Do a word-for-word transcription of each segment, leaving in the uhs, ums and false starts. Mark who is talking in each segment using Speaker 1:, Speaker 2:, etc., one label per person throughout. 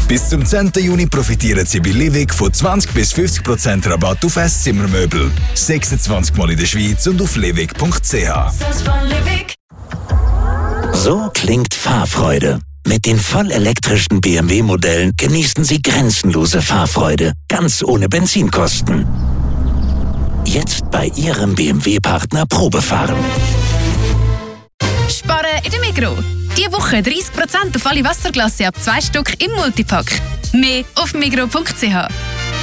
Speaker 1: Bis zum zehnten Juni profitieren Sie bei Livig von zwanzig bis fünfzig Prozent Rabatt auf Esszimmermöbel. sechsundzwanzig Mal in der Schweiz und auf livig punkt c h.
Speaker 2: So klingt Fahrfreude. Mit den vollelektrischen B M W-Modellen genießen Sie grenzenlose Fahrfreude, ganz ohne Benzinkosten. Jetzt bei Ihrem B M W-Partner Probefahren.
Speaker 3: Sparen in der Migros. Diese Woche dreißig Prozent auf alle Wasserglasse ab zwei Stück im Multipack. Mehr auf migros punkt c h.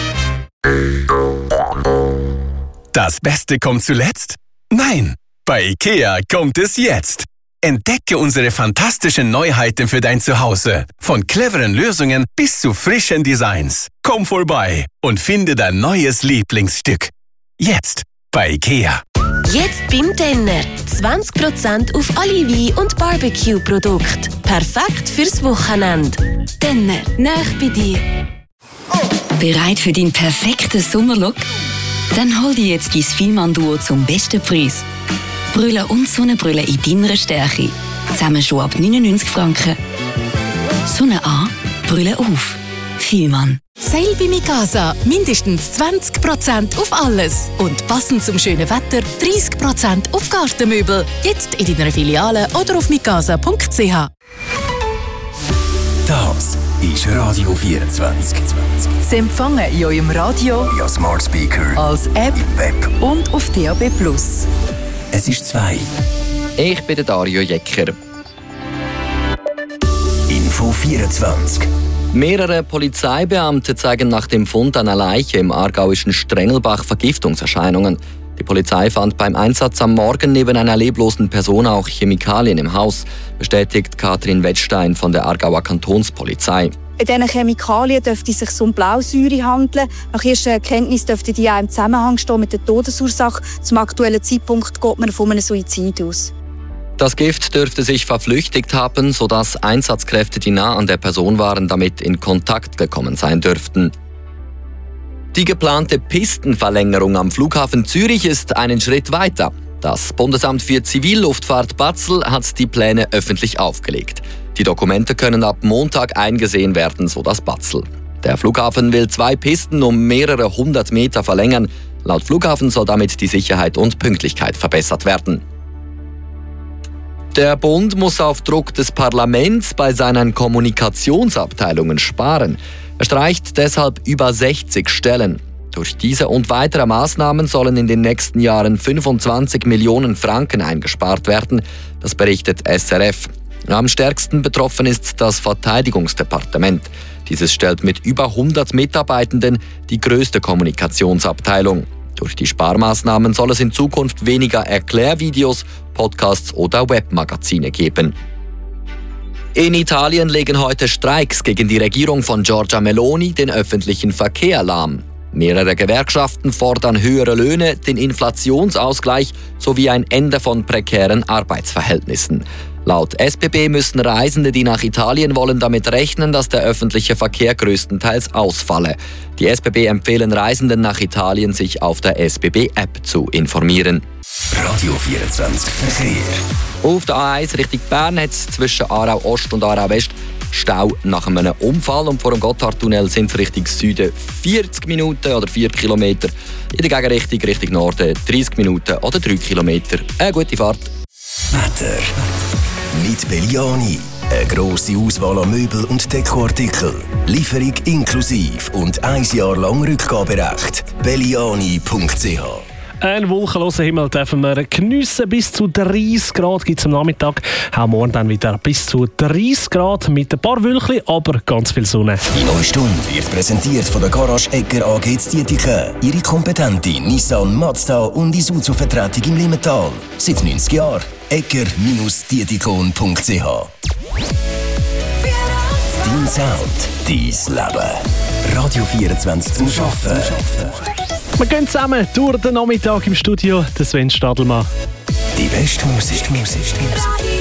Speaker 4: Das Beste kommt zuletzt? Nein, bei IKEA kommt es jetzt. Entdecke unsere fantastischen Neuheiten für dein Zuhause. Von cleveren Lösungen bis zu frischen Designs. Komm vorbei und finde dein neues Lieblingsstück. Jetzt bei IKEA.
Speaker 5: Jetzt beim Denner. zwanzig Prozent auf alle Wein- und Barbecue-Produkte. Perfekt fürs Wochenende.
Speaker 6: Denner, nah bei dir. Bereit für deinen perfekten Sommerlook? Dann hol dir jetzt dein Vielmann-Duo zum besten Preis. Brille und Sonnenbrille in deiner Stärke. Zusammen schon ab neunundneunzig Franken. Sonne an, Brille auf. Vielmann.
Speaker 7: Sale bei Mikasa. Mindestens zwanzig Prozent auf alles. Und passend zum schönen Wetter dreißig Prozent auf Gartenmöbel. Jetzt in deiner Filiale oder auf mikasa punkt c h.
Speaker 8: Das ist Radio vierundzwanzig.
Speaker 9: Sie empfangen in eurem Radio,
Speaker 8: via Smart Speaker,
Speaker 9: als App
Speaker 8: im Web
Speaker 9: und auf D A B plus.
Speaker 8: Es ist zwei.
Speaker 10: Ich bin der Dario Jecker.
Speaker 8: Info vierundzwanzig.
Speaker 10: Mehrere Polizeibeamte zeigen nach dem Fund einer Leiche im aargauischen Strengelbach Vergiftungserscheinungen. Die Polizei fand beim Einsatz am Morgen neben einer leblosen Person auch Chemikalien im Haus, bestätigt Katrin Wettstein von der Aargauer Kantonspolizei.
Speaker 11: Bei diesen Chemikalien dürfte es sich um Blausäure handeln. Nach erster Erkenntnis dürfte die auch im Zusammenhang stehen mit der Todesursache. Zum aktuellen Zeitpunkt geht man von einem Suizid aus.
Speaker 10: Das Gift dürfte sich verflüchtigt haben, sodass Einsatzkräfte, die nah an der Person waren, damit in Kontakt gekommen sein dürften. Die geplante Pistenverlängerung am Flughafen Zürich ist einen Schritt weiter. Das Bundesamt für Zivilluftfahrt Basel hat die Pläne öffentlich aufgelegt. Die Dokumente können ab Montag eingesehen werden, so das Basel. Der Flughafen will zwei Pisten um mehrere hundert Meter verlängern. Laut Flughafen soll damit die Sicherheit und Pünktlichkeit verbessert werden. Der Bund muss auf Druck des Parlaments bei seinen Kommunikationsabteilungen sparen. Er streicht deshalb über sechzig Stellen. Durch diese und weitere Maßnahmen sollen in den nächsten Jahren fünfundzwanzig Millionen Franken eingespart werden. Das berichtet S R F. Am stärksten betroffen ist das Verteidigungsdepartement. Dieses stellt mit über hundert Mitarbeitenden die größte Kommunikationsabteilung. Durch die Sparmaßnahmen soll es in Zukunft weniger Erklärvideos, Podcasts oder Webmagazine geben. In Italien legen heute Streiks gegen die Regierung von Giorgia Meloni den öffentlichen Verkehr lahm. Mehrere Gewerkschaften fordern höhere Löhne, den Inflationsausgleich sowie ein Ende von prekären Arbeitsverhältnissen. Laut S B B müssen Reisende, die nach Italien wollen, damit rechnen, dass der öffentliche Verkehr größtenteils ausfalle. Die S B B empfehlen Reisenden nach Italien, sich auf der S B B-App zu informieren.
Speaker 8: Radio vierundzwanzig Verkehr.
Speaker 10: Auf der A eins Richtung Bern hat es zwischen Aarau Ost und Aarau West Stau nach einem Unfall und vor dem Gotthardtunnel sind es Richtung Süden vierzig Minuten oder vier Kilometer. In der Gegenrichtung Richtung Norden dreißig Minuten oder drei Kilometer. Eine gute Fahrt.
Speaker 8: Wetter. Mit Belliani. Eine grosse Auswahl an Möbel und Dekoartikel. Lieferung inklusiv und ein Jahr lang Rückgaberecht. belliani punkt c h.
Speaker 12: Ein wolkenloser Himmel dürfen wir geniessen. Bis zu dreißig Grad gibt es am Nachmittag. Auch morgen dann wieder bis zu dreißig Grad mit ein paar Wölkchen, aber ganz viel Sonne.
Speaker 8: Die neue Stunde wird präsentiert von der Garage Egger A G Dietike. Ihre kompetente Nissan, Mazda und Isuzu-Vertretung im Limmental. Seit neunzig Jahren. egger Dietikon punkt c h. Dein Sound, dein Leben. Radio vierundzwanzig zum Arbeiten.
Speaker 12: Wir gehen zusammen durch den Nachmittag im Studio. Der Sven Stadelmann.
Speaker 8: Die beste Musik. Musik.